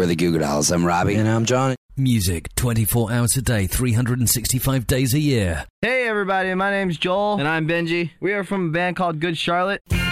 We're the Goo Goo Dolls. I'm Robbie. And I'm Johnny. Music 24 hours a day, 365 days a year. Hey everybody, my name's Joel. And I'm Benji. We are from a band called Good Charlotte.